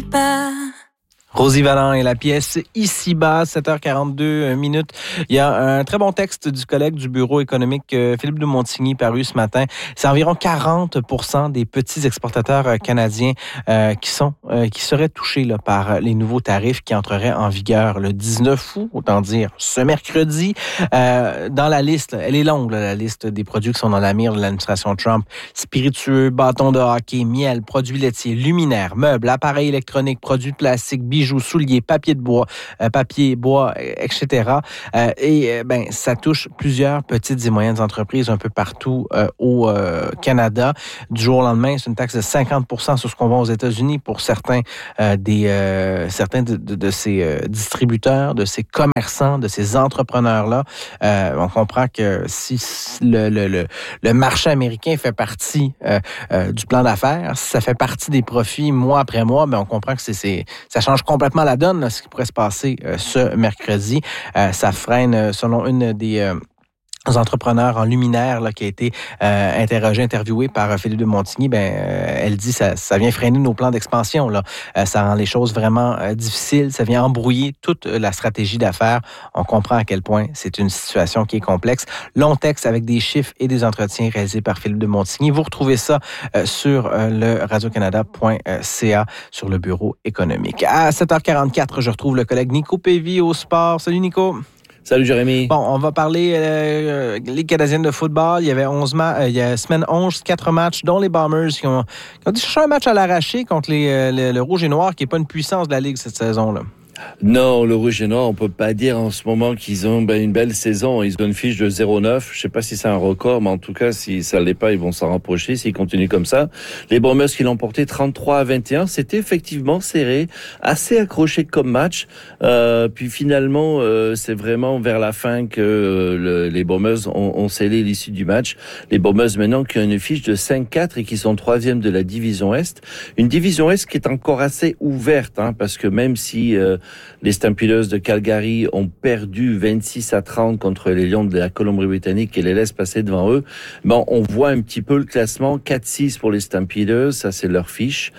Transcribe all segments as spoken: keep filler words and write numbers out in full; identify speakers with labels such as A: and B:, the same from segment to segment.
A: pas.
B: Rosie Vallant et la pièce Ici-bas, sept heures quarante-deux minutes. Il y a un très bon texte du collègue du bureau économique Philippe de Montigny paru ce matin. C'est environ quarante pour cent des petits exportateurs canadiens euh, qui sont euh, qui seraient touchés là, par les nouveaux tarifs qui entreraient en vigueur le dix-neuf août, autant dire ce mercredi. Euh, dans la liste, elle est longue, là, la liste des produits qui sont dans la mire de l'administration Trump. Spiritueux, bâtons de hockey, miel, produits laitiers, luminaires, meubles, appareils électroniques, produits de plastique, bijoux, souliers, papier de bois, euh, papier, bois, et cetera. Euh, et euh, ben, ça touche plusieurs petites et moyennes entreprises un peu partout euh, au euh, Canada. Du jour au lendemain, c'est une taxe de cinquante pour cent sur ce qu'on vend aux États-Unis pour certains euh, des euh, certains de, de, de ces euh, distributeurs, de ces commerçants, de ces entrepreneurs-là. Euh, on comprend que si le, le, le, le marché américain fait partie euh, euh, du plan d'affaires, si ça fait partie des profits mois après mois, ben on comprend que c'est, c'est ça change complètement la donne, là, ce qui pourrait se passer euh, ce mercredi. Euh, ça freine, euh, selon une des euh, entrepreneurs en luminaire là, qui a été euh, interrogée, interviewée par euh, Philippe de Montigny, ben, euh, elle dit ça, ça vient freiner nos plans d'expansion. Là. Euh, ça rend les choses vraiment euh, difficiles, ça vient embrouiller toute la stratégie d'affaires. On comprend à quel point c'est une situation qui est complexe. Long texte avec des chiffres et des entretiens réalisés par Philippe de Montigny. Vous retrouvez ça euh, sur euh, le radio canada point c a sur le bureau économique. À sept heures quarante-quatre, je retrouve le collègue Nico Pévy au sport. Salut Nico.
C: Salut Jérémy.
B: Bon, on va parler euh, Ligue canadienne de football. Il y avait onze ma- euh, il y a semaine onze, quatre matchs, dont les Bombers qui ont, qui ont dû chercher un match à l'arraché contre les, euh, le, le Rouge et Noir, qui n'est pas une puissance de la Ligue cette saison-là.
C: Non, le Rouge et Noir, on peut pas dire en ce moment qu'ils ont ben, une belle saison. Ils ont une fiche de zéro neuf. Je sais pas si c'est un record, mais en tout cas, si ça l'est pas, ils vont s'en rapprocher s'ils continuent comme ça. Les Bombers qui l'ont porté trente-trois à vingt et un, c'était effectivement serré, assez accroché comme match. Euh, puis finalement, euh, c'est vraiment vers la fin que euh, le, les Bombers ont, ont scellé l'issue du match. Les Bombers maintenant qui ont une fiche de cinq quatre et qui sont troisième de la division Est. Une division Est qui est encore assez ouverte, hein, parce que même si euh, les Stampeders de Calgary ont perdu vingt-six à trente contre les Lions de la Colombie-Britannique et les laissent passer devant eux. Bon, on voit un petit peu le classement. quatre six pour les Stampeders, ça c'est leur fiche.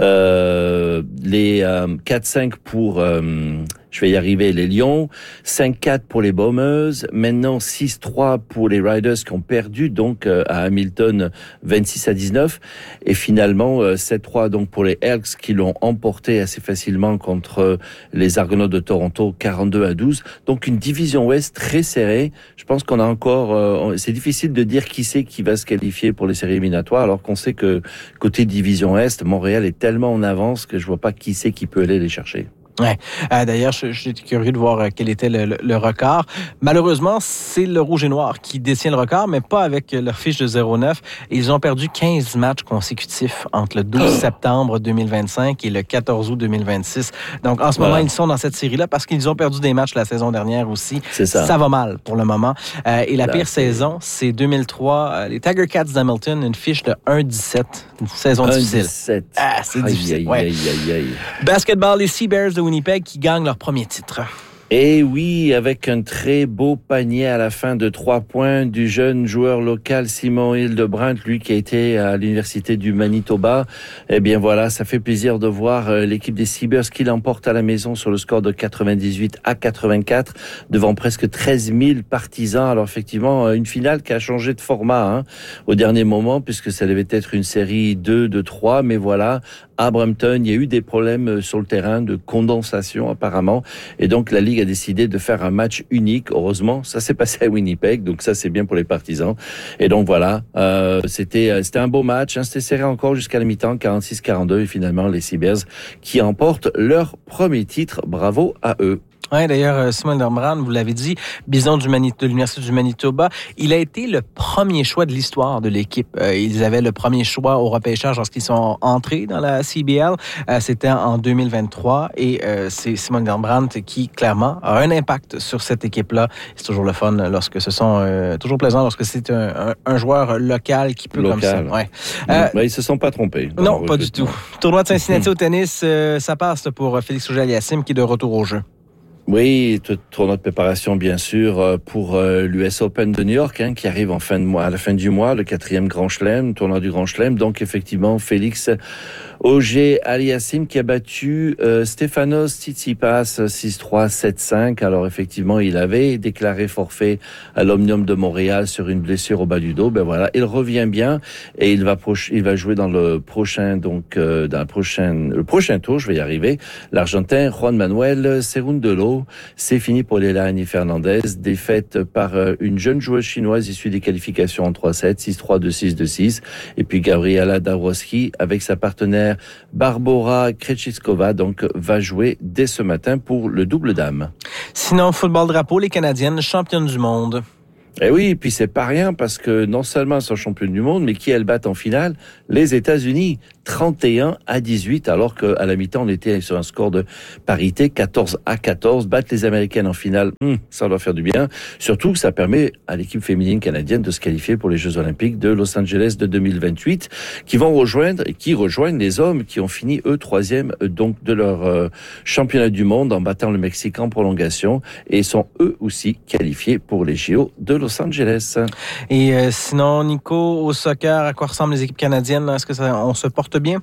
C: Euh, les euh, quatre cinq pour... Euh, je vais y arriver, les Lions, cinq quatre pour les Bombers, maintenant six trois pour les Riders qui ont perdu donc euh, à Hamilton vingt-six à dix-neuf, et finalement euh, sept trois donc pour les Elks qui l'ont emporté assez facilement contre les Argonautes de Toronto quarante-deux à douze. Donc une division Ouest très serrée. Je pense qu'on a encore, euh, c'est difficile de dire qui c'est qui va se qualifier pour les séries éliminatoires, alors qu'on sait que côté division Est, Montréal est tellement en avance que je vois pas qui c'est qui peut aller les chercher.
B: Ouais. Euh, d'ailleurs, je, je suis curieux de voir euh, quel était le, le, le record. Malheureusement, c'est le Rouge et Noir qui détient le record, mais pas avec leur fiche de zéro neuf. Ils ont perdu quinze matchs consécutifs entre le douze septembre deux mille vingt-cinq et le quatorze août deux mille vingt-six. Donc, en ce voilà. moment, ils sont dans cette série-là parce qu'ils ont perdu des matchs la saison dernière aussi.
C: C'est ça.
B: Ça va mal pour le moment. Euh, et la
C: Là,
B: pire
C: c'est...
B: saison, c'est deux mille trois. Euh, les Tiger Cats d'Hamilton, une fiche de un dix-sept. Une saison difficile.
C: un dix-sept.
B: Ah, c'est aïe, difficile.
C: Aïe,
B: ouais.
C: aïe, aïe, aïe.
B: Basketball, les Sea Bears de Winnipeg qui gagnent leur premier titre.
C: Et oui, avec un très beau panier à la fin de trois points du jeune joueur local Simon Hildebrandt, lui qui a été à l'université du Manitoba. Eh bien voilà, ça fait plaisir de voir l'équipe des Sea Bears qui l'emporte à la maison sur le score de quatre-vingt-dix-huit à quatre-vingt-quatre devant presque treize mille partisans. Alors effectivement, une finale qui a changé de format hein, au dernier moment puisque ça devait être une série deux de trois, mais voilà, à Brampton, il y a eu des problèmes sur le terrain de condensation apparemment, et donc la Ligue a décidé de faire un match unique. Heureusement, ça s'est passé à Winnipeg, donc ça c'est bien pour les partisans. Et donc voilà, euh, c'était c'était un beau match, hein, c'était serré encore jusqu'à la mi-temps, quarante-six quarante-deux, et finalement les Sea Bears qui emportent leur premier titre. Bravo à eux.
B: Oui, d'ailleurs, Simon Hildebrandt, vous l'avez dit, Bison du Manit- de l'Université du Manitoba, il a été le premier choix de l'histoire de l'équipe. Euh, ils avaient le premier choix au repêchage lorsqu'ils sont entrés dans la C B L. Euh, c'était en deux mille vingt-trois et euh, c'est Simon Hildebrandt qui, clairement, a un impact sur cette équipe-là. C'est toujours le fun lorsque ce sont... Euh, toujours plaisant lorsque c'est un, un, un joueur local qui peut
C: local.
B: comme ça. Ouais.
C: Euh, bah, ils se sont pas trompés.
B: Non, pas du tout. Tournoi de Cincinnati au tennis, euh, ça passe pour Félix Auger-Aliassime qui est de retour au jeu.
C: Oui, tournoi de préparation bien sûr pour l'U S Open de New York hein, qui arrive en fin de mois, à la fin du mois, le quatrième Grand Chelem, tournoi du Grand Chelem. Donc effectivement, Félix Auger Aliassime qui a battu euh, Stefanos Tsitsipas six trois sept cinq. Alors effectivement, il avait déclaré forfait à l'Omnium de Montréal sur une blessure au bas du dos. Ben voilà, il revient bien et il va proche, il va jouer dans le prochain donc euh, dans le prochain le prochain tour. Je vais y arriver. L'Argentin Juan Manuel Cerundolo. C'est fini pour Leilani Fernandez, défaite par euh, une jeune joueuse chinoise issue des qualifications en trois sept, six trois, deux six, deux six. Et puis Gabriela Dabrowski avec sa partenaire Barbora Krejcikova donc va jouer dès ce matin pour le double dame.
B: Sinon, football drapeau, les Canadiennes championnes du monde.
C: Eh oui, et puis c'est pas rien parce que non seulement elles sont championnes du monde, mais qui elles battent en finale? Les États-Unis, trente et un à dix-huit, alors qu'à la mi-temps, on était sur un score de parité, quatorze à quatorze. Battre les Américaines en finale, hum, ça doit faire du bien. Surtout que ça permet à l'équipe féminine canadienne de se qualifier pour les Jeux Olympiques de Los Angeles de deux mille vingt-huit, qui vont rejoindre, qui rejoignent les hommes qui ont fini, eux, troisième, donc, de leur euh, championnat du monde en battant le Mexique en prolongation et sont eux aussi qualifiés pour les J O de Los Angeles.
B: Et euh, sinon, Nico, au soccer, à quoi ressemblent les équipes canadiennes? Est-ce que ça, on se porte bien?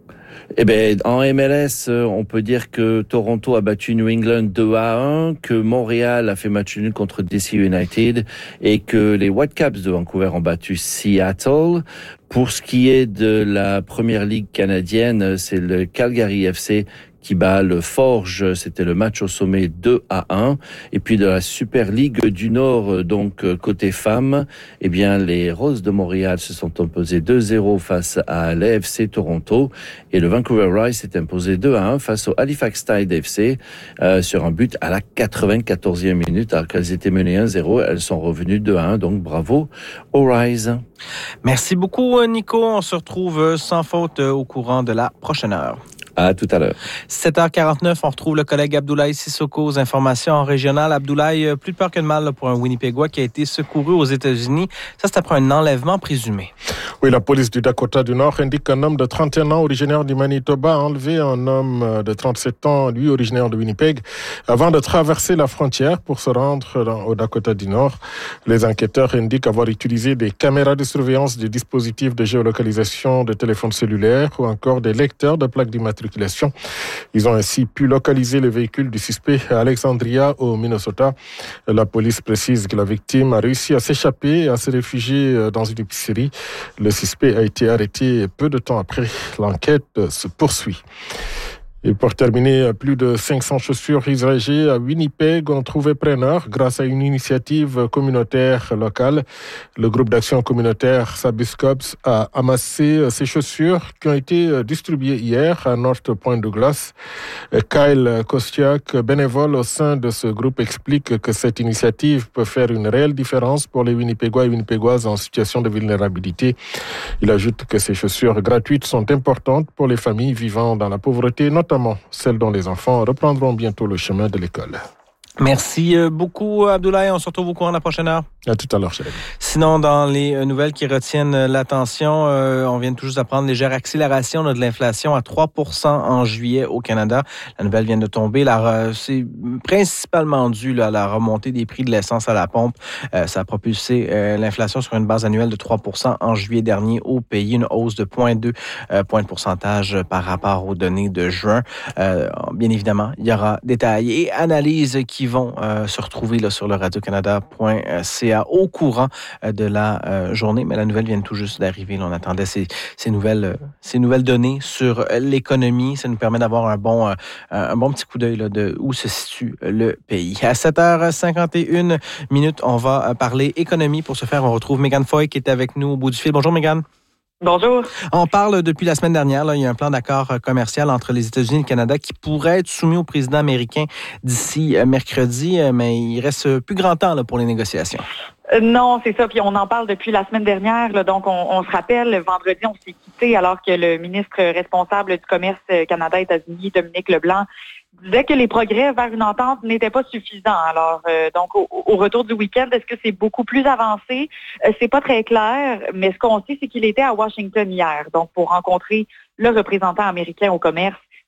C: Eh ben, en M L S, on peut dire que Toronto a battu New England deux à un, que Montréal a fait match nul contre D C United et que les Whitecaps de Vancouver ont battu Seattle. Pour ce qui est de la première ligue canadienne, c'est le Calgary F C qui bat le Forge, c'était le match au sommet deux à un. Et puis de la Super Ligue du Nord, donc côté femmes, eh bien les Roses de Montréal se sont imposées deux zéro face à l'A F C Toronto et le Vancouver Rice s'est imposé deux à un face au Halifax Tide F C euh, sur un but à la quatre-vingt-quatorzième minute alors qu'elles étaient menées un zéro, elles sont revenues deux à un, donc bravo au Rise.
B: Merci beaucoup Nico, on se retrouve sans faute au courant de la prochaine heure.
C: À tout à l'heure.
B: sept heures quarante-neuf, on retrouve le collègue Abdoulaye Sissoko aux informations en régional. Abdoulaye, plus de peur que de mal pour un Winnipégois qui a été secouru aux États-Unis. Ça, c'est après un enlèvement présumé.
A: Oui, la police du Dakota du Nord indique qu'un homme de trente et un ans, originaire du Manitoba, a enlevé un homme de trente-sept ans, lui originaire de Winnipeg, avant de traverser la frontière pour se rendre dans, au Dakota du Nord. Les enquêteurs indiquent avoir utilisé des caméras de surveillance, des dispositifs de géolocalisation de téléphones cellulaires ou encore des lecteurs de plaques d'immatriculation. Ils ont ainsi pu localiser le véhicule du suspect à Alexandria, au Minnesota. La police précise que la victime a réussi à s'échapper et à se réfugier dans une épicerie. Le suspect a été arrêté peu de temps après. L'enquête se poursuit. Et pour terminer, plus de cinq cents chaussures usagées à Winnipeg ont trouvé preneur grâce à une initiative communautaire locale. Le groupe d'action communautaire Sabuscops a amassé ces chaussures qui ont été distribuées hier à North Point Douglas. Kyle Kostiak, bénévole au sein de ce groupe, explique que cette initiative peut faire une réelle différence pour les Winnipégois et Winnipégoises en situation de vulnérabilité. Il ajoute que ces chaussures gratuites sont importantes pour les familles vivant dans la pauvreté, notamment celles dont les enfants reprendront bientôt le chemin de l'école.
B: Merci beaucoup, Abdoulaye. On se retrouve au courant de la prochaine heure.
A: À tout à l'heure, Chérie.
B: Sinon, dans les nouvelles qui retiennent l'attention, euh, on vient tout juste d'apprendre légère accélération là, de l'inflation à trois pour cent en juillet au Canada. La nouvelle vient de tomber. La, c'est principalement dû là, à la remontée des prix de l'essence à la pompe. Euh, ça a propulsé euh, l'inflation sur une base annuelle de trois pour cent en juillet dernier au pays, une hausse de zéro virgule deux euh, points de pourcentage par rapport aux données de juin. Euh, bien évidemment, il y aura détails et analyses qui vont euh, se retrouver là, sur le radio canada point c a au courant euh, de la euh, journée. Mais la nouvelle vient tout juste d'arriver. Là, on attendait ces, ces, nouvelles, euh, ces nouvelles données sur euh, l'économie. Ça nous permet d'avoir un bon, euh, un bon petit coup d'œil là, de où se situe le pays. À sept heures cinquante et une minutes, on va parler économie. Pour ce faire, on retrouve Mégane Foy qui est avec nous au bout du fil. Bonjour Mégane.
D: Bonjour.
B: On parle depuis la semaine dernière, là, il y a un plan d'accord commercial entre les États-Unis et le Canada qui pourrait être soumis au président américain d'ici mercredi, mais il reste plus grand temps là, pour les négociations.
D: Euh, non, c'est ça. Puis on en parle depuis la semaine dernière. Là, donc, on, on se rappelle, vendredi, on s'est quitté alors que le ministre responsable du commerce Canada-États-Unis, Dominique Leblanc, disait que les progrès vers une entente n'étaient pas suffisants. Alors, euh, donc, au, au retour du week-end, est-ce que c'est beaucoup plus avancé? Euh, c'est pas très clair, mais ce qu'on sait, c'est qu'il était à Washington hier, donc pour rencontrer le représentant américain au commerce,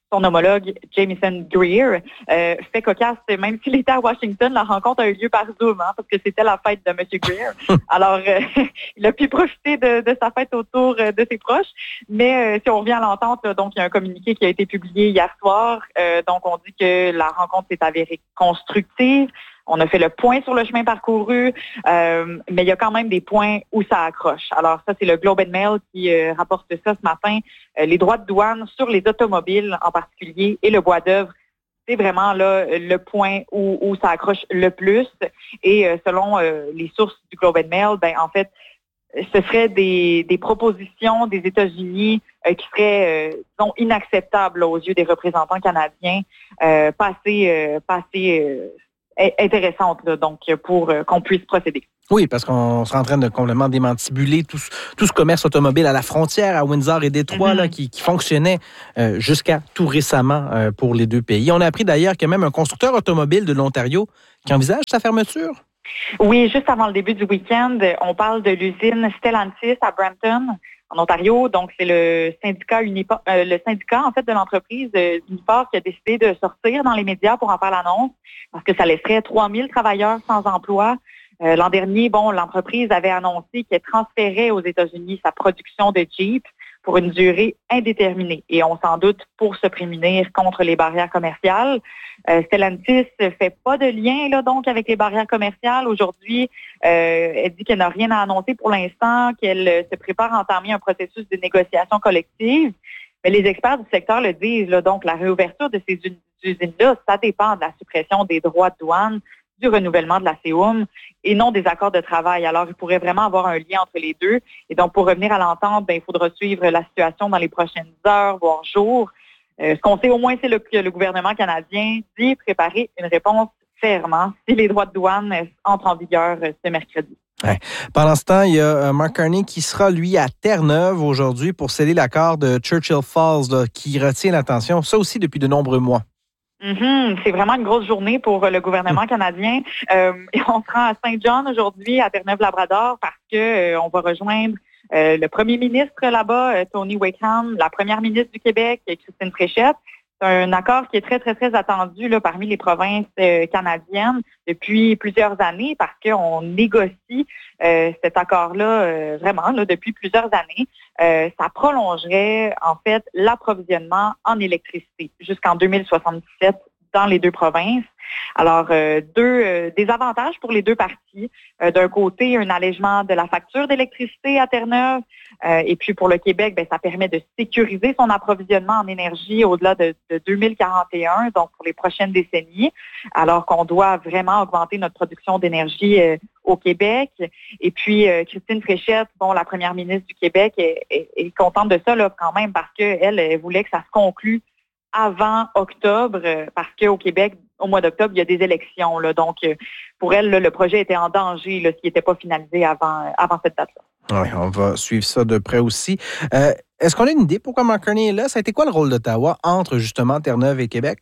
D: son homologue Jamieson Greer. Euh, fait cocasse, même s'il était à Washington, la rencontre a eu lieu par Zoom, hein, parce que c'était la fête de M. Greer. Alors, euh, il a pu profiter de, de sa fête autour euh, de ses proches. Mais euh, si on revient à l'entente, là, donc il y a un communiqué qui a été publié hier soir. Euh, donc, on dit que la rencontre s'est avérée constructive. On a fait le point sur le chemin parcouru, euh, mais il y a quand même des points où ça accroche. Alors ça, c'est le Globe and Mail qui euh, rapporte ça ce matin. Euh, les droits de douane sur les automobiles en particulier et le bois d'œuvre, c'est vraiment là le point où, où ça accroche le plus. Et euh, selon euh, les sources du Globe and Mail, ben en fait, ce serait des, des propositions des États-Unis euh, qui seraient, euh, disons, inacceptables là, aux yeux des représentants canadiens, euh, pas assez, euh, pas assez euh, intéressante, là, donc, pour euh, qu'on puisse procéder.
B: Oui, parce qu'on serait en train de complètement démantibuler tout, tout ce commerce automobile à la frontière, à Windsor et Détroit, mm-hmm. là, qui, qui fonctionnait euh, jusqu'à tout récemment euh, pour les deux pays. On a appris d'ailleurs qu'il y a même un constructeur automobile de l'Ontario qui envisage sa fermeture.
D: Oui, juste avant le début du week-end, on parle de l'usine Stellantis à Brampton, en Ontario. Donc, c'est le syndicat Unipa, euh, le syndicat en fait de l'entreprise euh, Unifor qui a décidé de sortir dans les médias pour en faire l'annonce parce que ça laisserait trois mille travailleurs sans emploi. Euh, l'an dernier, bon, l'entreprise avait annoncé qu'elle transférait aux États-Unis sa production de Jeep pour une durée indéterminée. Et on s'en doute pour se prémunir contre les barrières commerciales. Euh, Stellantis fait pas de lien là donc avec les barrières commerciales. Aujourd'hui, euh, elle dit qu'elle n'a rien à annoncer pour l'instant, qu'elle se prépare à entamer un processus de négociation collective. Mais les experts du secteur le disent, là, donc la réouverture de ces usines-là, ça dépend de la suppression des droits de douane, du renouvellement de la C O M et non des accords de travail. Alors, il pourrait vraiment avoir un lien entre les deux. Et donc, pour revenir à l'entente, ben, il faudra suivre la situation dans les prochaines heures, voire jours. Euh, ce qu'on sait au moins, c'est le, que le gouvernement canadien dit préparer une réponse ferme si les droits de douane entrent en vigueur ce mercredi.
B: Ouais. Pendant ce temps, il y a Mark Carney qui sera, lui, à Terre-Neuve aujourd'hui pour sceller l'accord de Churchill Falls là, qui retient l'attention, ça aussi depuis de nombreux mois.
D: Mm-hmm. C'est vraiment une grosse journée pour le gouvernement canadien. Euh, et on se rend à Saint-John aujourd'hui, à Terre-Neuve-Labrador, parce que euh, on va rejoindre euh, le premier ministre là-bas, euh, Tony Wakeham, la première ministre du Québec, Christine Fréchette. C'est un accord qui est très, très, très attendu là, parmi les provinces euh, canadiennes depuis plusieurs années parce qu'on négocie euh, cet accord-là euh, vraiment là, depuis plusieurs années. Euh, ça prolongerait en fait l'approvisionnement en électricité jusqu'en deux mille soixante-dix-sept dans les deux provinces. Alors, euh, deux euh, des avantages pour les deux parties. Euh, d'un côté, un allègement de la facture d'électricité à Terre-Neuve. Euh, et puis, pour le Québec, ben, ça permet de sécuriser son approvisionnement en énergie au-delà de, de deux mille quarante et un, donc pour les prochaines décennies, alors qu'on doit vraiment augmenter notre production d'énergie euh, au Québec. Et puis, euh, Christine Fréchette, bon, la première ministre du Québec, est, est, est contente de ça là, quand même parce qu'elle elle voulait que ça se conclue avant octobre, parce qu'au Québec, au mois d'octobre, il y a des élections. Là, donc, pour elle, là, le projet était en danger là, s'il n'était pas finalisé avant, avant cette date-là.
B: Oui, on va suivre ça de près aussi. Euh, est-ce qu'on a une idée pourquoi Mark Carney est là? Ça a été quoi le rôle d'Ottawa entre, justement, Terre-Neuve et Québec?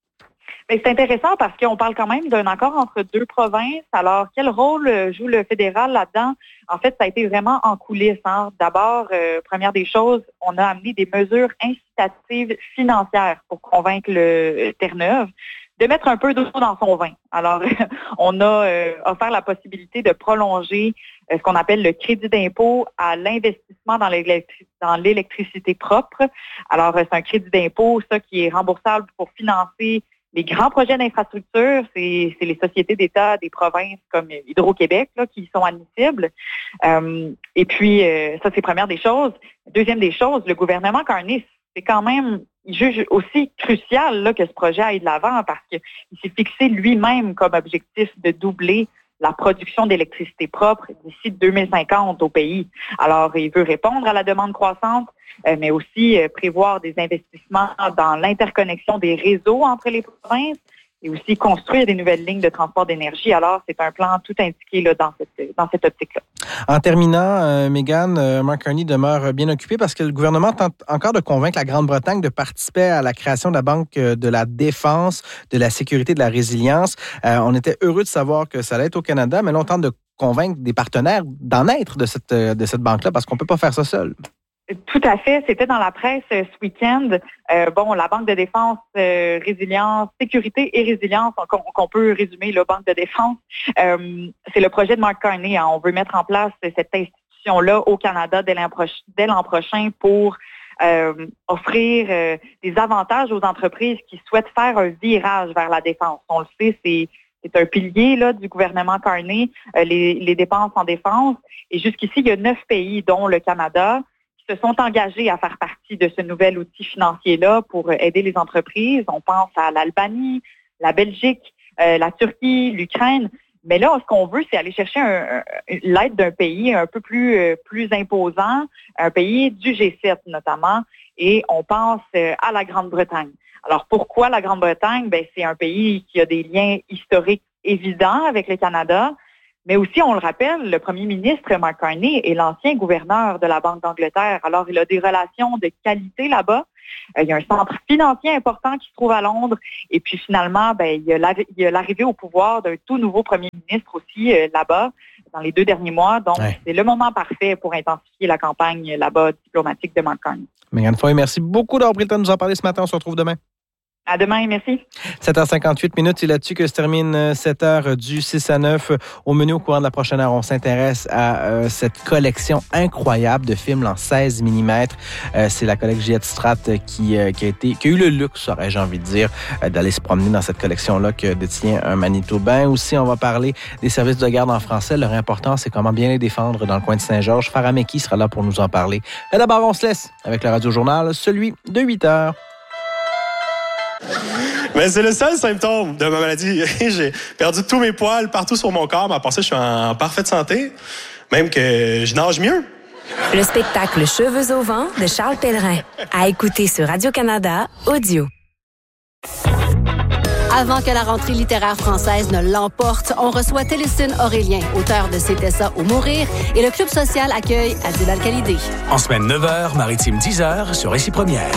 D: Bien, c'est intéressant parce qu'on parle quand même d'un accord entre deux provinces. Alors, quel rôle joue le fédéral là-dedans? En fait, ça a été vraiment en coulisses. Hein. D'abord, euh, première des choses, on a amené des mesures incitatives financières pour convaincre le Terre-Neuve de mettre un peu d'eau dans son vin. Alors, on a euh, offert la possibilité de prolonger euh, ce qu'on appelle le crédit d'impôt à l'investissement dans, l'électri- dans l'électricité propre. Alors, euh, c'est un crédit d'impôt, ça, qui est remboursable pour financer les grands projets d'infrastructure, c'est, c'est les sociétés d'État des provinces comme Hydro-Québec là, qui sont admissibles. Euh, et puis, euh, ça, c'est première des choses. Deuxième des choses, le gouvernement Carney, c'est quand même, il juge aussi crucial là, que ce projet aille de l'avant parce qu'il s'est fixé lui-même comme objectif de doubler la production d'électricité propre d'ici deux mille cinquante au pays. Alors, il veut répondre à la demande croissante, euh, mais aussi euh, prévoir des investissements dans l'interconnexion des réseaux entre les provinces et aussi construire des nouvelles lignes de transport d'énergie. Alors, c'est un plan tout indiqué là, dans cette, dans cette optique-là.
B: En terminant, euh, Mégane, euh, Mark Carney demeure bien occupé parce que le gouvernement tente encore de convaincre la Grande-Bretagne de participer à la création de la Banque de la Défense, de la Sécurité et de la Résilience. Euh, on était heureux de savoir que ça allait être au Canada, mais là, on tente de convaincre des partenaires d'en être de cette, de cette banque-là parce qu'on ne peut pas faire ça seul.
D: Tout à fait. C'était dans la presse euh, ce week-end. Euh, bon, la Banque de défense, euh, résilience, sécurité et résilience, qu'on, qu'on peut résumer, la Banque de défense, euh, c'est le projet de Mark Carney. Hein. On veut mettre en place cette institution-là au Canada dès l'an, proche, dès l'an prochain pour euh, offrir euh, des avantages aux entreprises qui souhaitent faire un virage vers la défense. On le sait, c'est C'est un pilier là, du gouvernement Carney, euh, les, les dépenses en défense. Et jusqu'ici, il y a neuf pays, dont le Canada, qui se sont engagés à faire partie de ce nouvel outil financier-là pour aider les entreprises. On pense à l'Albanie, la Belgique, euh, la Turquie, l'Ukraine. Mais là, ce qu'on veut, c'est aller chercher un, un, l'aide d'un pays un peu plus, euh, plus imposant, un pays du G sept notamment, et on pense euh, à la Grande-Bretagne. Alors, pourquoi la Grande-Bretagne? Ben, c'est un pays qui a des liens historiques évidents avec le Canada, mais aussi, on le rappelle, le premier ministre Mark Carney est l'ancien gouverneur de la Banque d'Angleterre. Alors, il a des relations de qualité là-bas. Euh, il y a un centre financier important qui se trouve à Londres. Et puis, finalement, ben, il y a, la, il y a l'arrivée au pouvoir d'un tout nouveau premier ministre aussi euh, là-bas dans les deux derniers mois. Donc, ouais. C'est le moment parfait pour intensifier la campagne là-bas diplomatique de Mark Carney.
B: Mégane Foy, merci beaucoup d'avoir pris le temps de nous en parler ce matin. On se retrouve demain.
D: À demain, merci.
B: sept heures cinquante-huit minutes, c'est là-dessus que se termine cette heure du six à neuf. Au menu au courant de la prochaine heure, on s'intéresse à euh, cette collection incroyable de films en seize millimètres. Euh, c'est la collègue Juliette Strat qui, euh, qui, a été, qui a eu le luxe, aurais-je envie de dire, euh, d'aller se promener dans cette collection-là que détient un Manitobain. Aussi, on va parler des services de garde en français. Leur importance, c'est comment bien les défendre dans le coin de Saint-Georges. Farah Meki sera là pour nous en parler. Mais d'abord, on se laisse avec le Radio-Journal, celui de huit heures.
E: Mais c'est le seul symptôme de ma maladie. J'ai perdu tous mes poils partout sur mon corps, mais à part ça, je suis en parfaite santé. Même que je nage mieux.
F: Le spectacle Cheveux au vent de Charles Pellerin. À écouter sur Radio-Canada Audio.
G: Avant que la rentrée littéraire française ne l'emporte, on reçoit Télésine Aurélien, auteur de C'était ça ou mourir, et le Club social accueille Adil Al-Khalidi.
H: En semaine neuf heures, maritime dix heures sur Récit Première.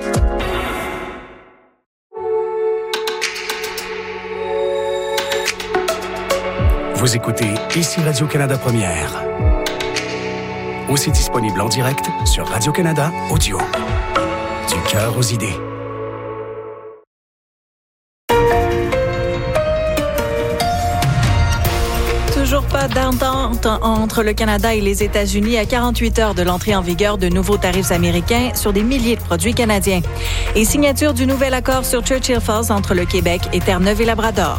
H: Vous écoutez ici Radio-Canada Première. Aussi disponible en direct sur Radio-Canada Audio. Du cœur aux idées.
I: Toujours pas d'entente entre le Canada et les États-Unis à quarante-huit heures de l'entrée en vigueur de nouveaux tarifs américains sur des milliers de produits canadiens. Et signature du nouvel accord sur Churchill Falls entre le Québec et Terre-Neuve et Labrador.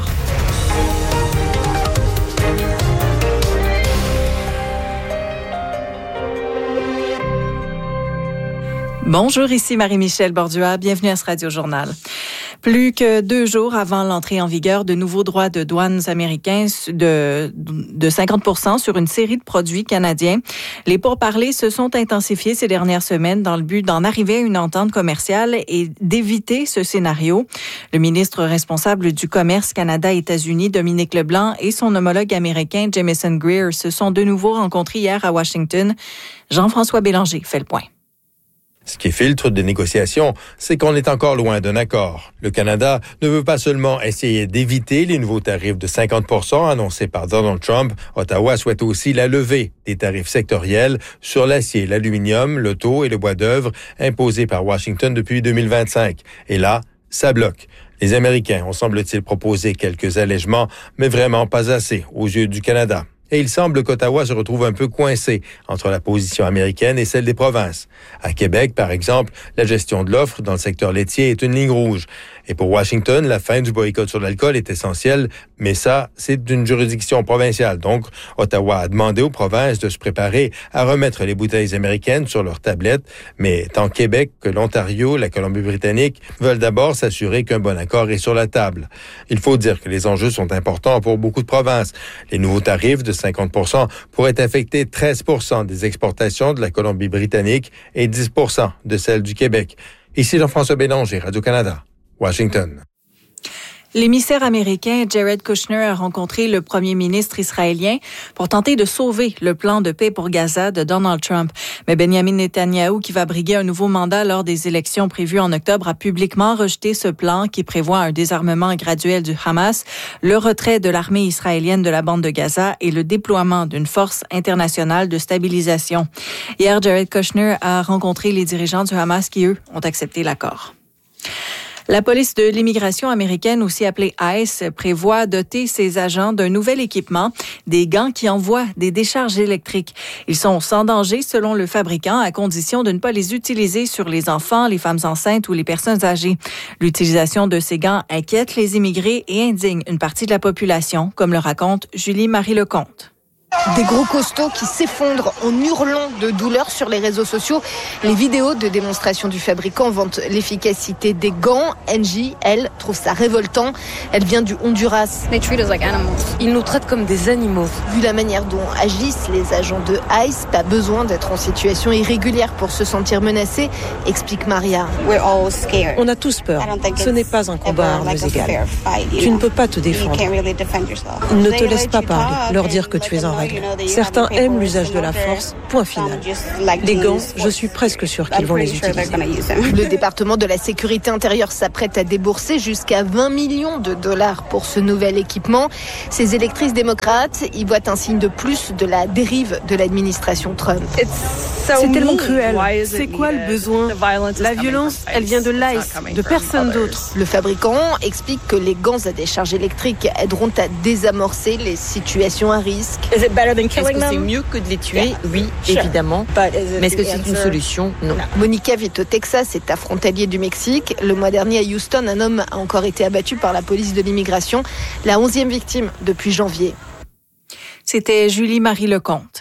I: Bonjour, ici Marie-Michel Bordua. Bienvenue à ce Radio-Journal. Plus que deux jours avant l'entrée en vigueur de nouveaux droits de douane américains de, de cinquante pour cent sur une série de produits canadiens, les pourparlers se sont intensifiés ces dernières semaines dans le but d'en arriver à une entente commerciale et d'éviter ce scénario. Le ministre responsable du commerce Canada-États-Unis, Dominique Leblanc, et son homologue américain, Jamieson Greer, se sont de nouveau rencontrés hier à Washington. Jean-François Bélanger fait le point.
J: Ce qui filtre des négociations, c'est qu'on est encore loin d'un accord. Le Canada ne veut pas seulement essayer d'éviter les nouveaux tarifs de cinquante pour cent annoncés par Donald Trump. Ottawa souhaite aussi la levée des tarifs sectoriels sur l'acier, l'aluminium, l'auto et le bois d'œuvre imposés par Washington depuis deux mille vingt-cinq. Et là, ça bloque. Les Américains ont, semble-t-il, proposé quelques allègements, mais vraiment pas assez aux yeux du Canada. Et il semble qu'Ottawa se retrouve un peu coincé entre la position américaine et celle des provinces. À Québec, par exemple, la gestion de l'offre dans le secteur laitier est une ligne rouge. Et pour Washington, la fin du boycott sur l'alcool est essentielle, mais ça, c'est d'une juridiction provinciale. Donc, Ottawa a demandé aux provinces de se préparer à remettre les bouteilles américaines sur leurs tablettes, mais tant Québec que l'Ontario, la Colombie-Britannique veulent d'abord s'assurer qu'un bon accord est sur la table. Il faut dire que les enjeux sont importants pour beaucoup de provinces. Les nouveaux tarifs de cinquante pour cent pourraient affecter treize pour cent des exportations de la Colombie-Britannique et dix pour cent de celles du Québec. Ici Jean-François Bélanger, Radio-Canada, Washington.
I: L'émissaire américain Jared Kushner a rencontré le premier ministre israélien pour tenter de sauver le plan de paix pour Gaza de Donald Trump. Mais Benjamin Netanyahou, qui va briguer un nouveau mandat lors des élections prévues en octobre, a publiquement rejeté ce plan qui prévoit un désarmement graduel du Hamas, le retrait de l'armée israélienne de la bande de Gaza et le déploiement d'une force internationale de stabilisation. Hier, Jared Kushner a rencontré les dirigeants du Hamas qui, eux, ont accepté l'accord. La police de l'immigration américaine, aussi appelée ICE, prévoit doter ses agents d'un nouvel équipement, des gants qui envoient des décharges électriques. Ils sont sans danger selon le fabricant, à condition de ne pas les utiliser sur les enfants, les femmes enceintes ou les personnes âgées. L'utilisation de ces gants inquiète les immigrés et indigne une partie de la population, comme le raconte Julie-Marie Lecomte.
K: Des gros costauds qui s'effondrent en hurlant de douleur sur les réseaux sociaux. Les vidéos de démonstration du fabricant vantent l'efficacité des gants. Angie, elle, trouve ça révoltant. Elle vient du Honduras.
L: Ils nous traitent comme des animaux.
K: Vu la manière dont agissent les agents de ICE, pas besoin d'être en situation irrégulière pour se sentir menacé, explique Maria.
L: On a tous peur. Ce n'est pas un combat à armes égales. Tu ne peux pas te défendre. Ils ne te laissent pas parler, leur dire que tu es en règle. Certains aiment l'usage de la force, point final. Les gants, je suis presque sûre qu'ils vont les utiliser.
K: Le département de la sécurité intérieure s'apprête à débourser jusqu'à vingt millions de dollars pour ce nouvel équipement. Ces électrices démocrates y voient un signe de plus de la dérive de l'administration Trump.
L: C'est tellement cruel. C'est quoi le besoin? La violence, elle vient de l'ICE, de personne d'autre.
K: Le fabricant explique que les gants à décharge électrique aideront à désamorcer les situations à risque.
L: Est-ce que c'est mieux que de les tuer? Oui, évidemment. Mais est-ce que c'est une solution? Non.
K: Monica vit au Texas, est à frontalier du Mexique. Le mois dernier à Houston, un homme a encore été abattu par la police de l'immigration, la onzième victime depuis janvier.
I: C'était Julie-Marie Lecomte.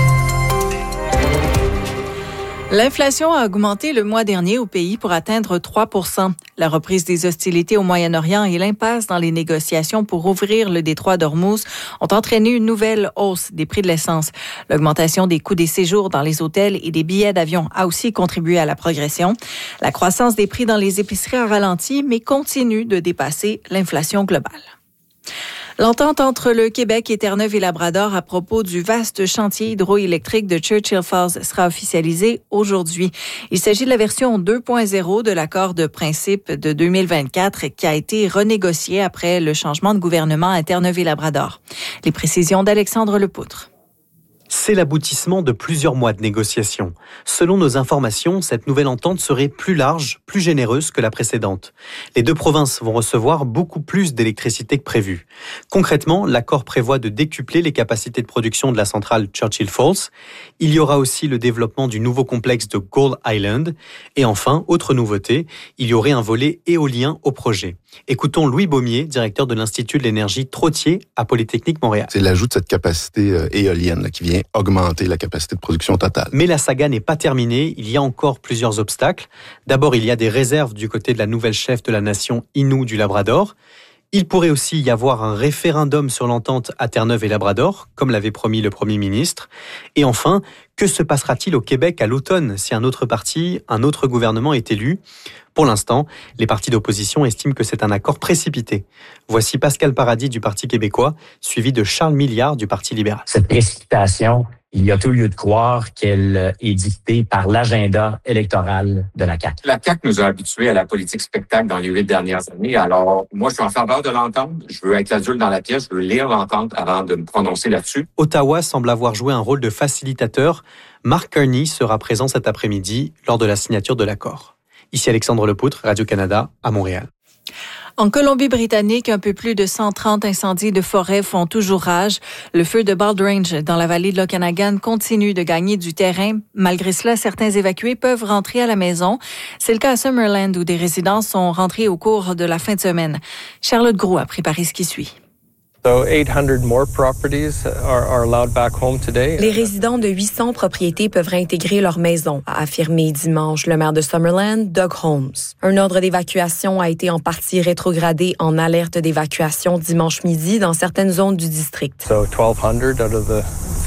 I: L'inflation a augmenté le mois dernier au pays pour atteindre trois pour cent. La reprise des hostilités au Moyen-Orient et l'impasse dans les négociations pour ouvrir le détroit d'Ormuz ont entraîné une nouvelle hausse des prix de l'essence. L'augmentation des coûts des séjours dans les hôtels et des billets d'avion a aussi contribué à la progression. La croissance des prix dans les épiceries a ralenti, mais continue de dépasser l'inflation globale. L'entente entre le Québec et Terre-Neuve et Labrador à propos du vaste chantier hydroélectrique de Churchill Falls sera officialisée aujourd'hui. Il s'agit de la version deux point zéro de l'accord de principe de deux mille vingt-quatre qui a été renégocié après le changement de gouvernement à Terre-Neuve et Labrador. Les précisions d'Alexandre Lepoutre.
M: C'est l'aboutissement de plusieurs mois de négociations. Selon nos informations, cette nouvelle entente serait plus large, plus généreuse que la précédente. Les deux provinces vont recevoir beaucoup plus d'électricité que prévu. Concrètement, l'accord prévoit de décupler les capacités de production de la centrale Churchill Falls. Il y aura aussi le développement du nouveau complexe de Gold Island. Et enfin, autre nouveauté, il y aurait un volet éolien au projet. Écoutons Louis Baumier, directeur de l'Institut de l'énergie Trottier à Polytechnique Montréal.
N: C'est l'ajout de cette capacité euh, éolienne là, qui vient augmenter la capacité de production totale.
M: Mais la saga n'est pas terminée, il y a encore plusieurs obstacles. D'abord, il y a des réserves du côté de la nouvelle chef de la nation Innu du Labrador. Il pourrait aussi y avoir un référendum sur l'entente à Terre-Neuve et Labrador, comme l'avait promis le Premier ministre. Et enfin, que se passera-t-il au Québec à l'automne si un autre parti, un autre gouvernement est élu? Pour l'instant, les partis d'opposition estiment que c'est un accord précipité. Voici Pascal Paradis du Parti québécois, suivi de Charles Milliard du Parti libéral.
O: Cette précipitation, il y a tout lieu de croire qu'elle est dictée par l'agenda électoral de la C A Q.
P: La C A Q nous a habitués à la politique spectacle dans les huit dernières années. Alors, moi, je suis en faveur de l'entente. Je veux être l'adulte dans la pièce. Je veux lire l'entente avant de me prononcer là-dessus.
M: Ottawa semble avoir joué un rôle de facilitateur. Mark Carney sera présent cet après-midi lors de la signature de l'accord. Ici Alexandre Lepoutre, Radio-Canada, à Montréal.
I: En Colombie-Britannique, un peu plus de cent trente incendies de forêt font toujours rage. Le feu de Balrange dans la vallée de l'Okanagan continue de gagner du terrain. Malgré cela, certains évacués peuvent rentrer à la maison. C'est le cas à Summerland où des résidents sont rentrés au cours de la fin de semaine. Charlotte Gros a préparé ce qui suit.
Q: Les résidents de huit cents propriétés peuvent réintégrer leur maison, a affirmé dimanche le maire de Summerland, Doug Holmes. Un ordre d'évacuation a été en partie rétrogradé en alerte d'évacuation dimanche midi dans certaines zones du district.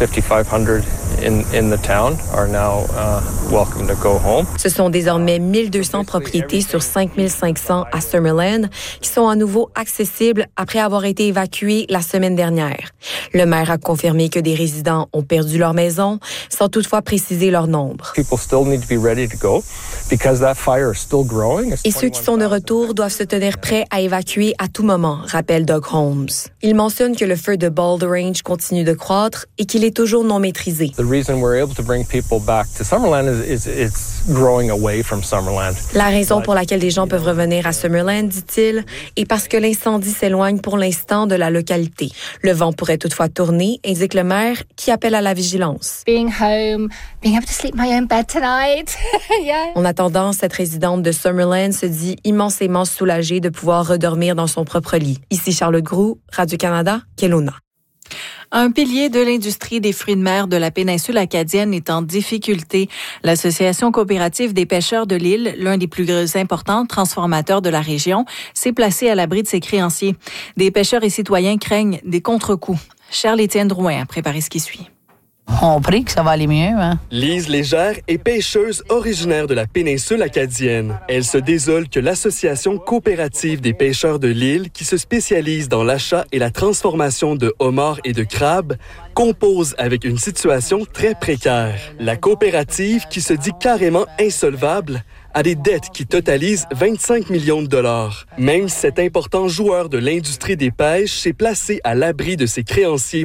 R: fifty-five hundred in, in the town are now uh, welcome to go home.
Q: Ce sont désormais mille deux cents propriétés sur cinq mille cinq cents à Summerland qui sont à nouveau accessibles après avoir été évacuées la semaine dernière. Le maire a confirmé que des résidents ont perdu leur maison, sans toutefois préciser leur nombre.
R: People still need to be ready to go because that fire is still growing.
Q: Et ceux qui sont de retour doivent se tenir prêts à évacuer à tout moment, rappelle Doug Holmes. Il mentionne que le feu de Boulder Range continue de croître et qu'il est toujours non maîtrisé.
R: The reason we're able to bring people back to Summerland is, is it's growing away from Summerland.
Q: La raison pour laquelle des gens peuvent revenir à Summerland, dit-il, est parce que l'incendie s'éloigne pour l'instant de la localité. Le vent pourrait toutefois tourner, indique le maire, qui appelle à la vigilance.
S: Being home, being able to sleep my own bed tonight. Yeah.
Q: En attendant, cette résidente de Summerland se dit immensément soulagée de pouvoir redormir dans son propre lit. Ici Charlotte Groux, Radio-Canada, Kelowna.
I: Un pilier de l'industrie des fruits de mer de la péninsule acadienne est en difficulté. L'Association coopérative des pêcheurs de l'île, l'un des plus importants transformateurs de la région, s'est placé à l'abri de ses créanciers. Des pêcheurs et citoyens craignent des contre-coups. Charles-Étienne Drouin a préparé ce qui suit.
T: On prie que ça va aller mieux, hein?
U: Lise Légère est pêcheuse originaire de la péninsule acadienne. Elle se désole que l'Association coopérative des pêcheurs de l'île, qui se spécialise dans l'achat et la transformation de homards et de crabes, compose avec une situation très précaire. La coopérative, qui se dit carrément insolvable, a des dettes qui totalisent vingt-cinq millions de dollars. Même cet important joueur de l'industrie des pêches s'est placé à l'abri de ses créanciers